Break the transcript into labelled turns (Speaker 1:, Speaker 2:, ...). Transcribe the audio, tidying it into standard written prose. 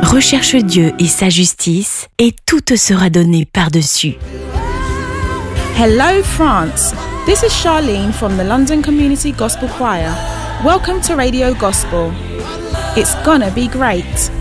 Speaker 1: Recherche Dieu et sa justice, et tout te sera donné par-dessus.
Speaker 2: Hello France, this is Charlene from the London Community Gospel Choir. Welcome to Radio Gospel. It's gonna be great.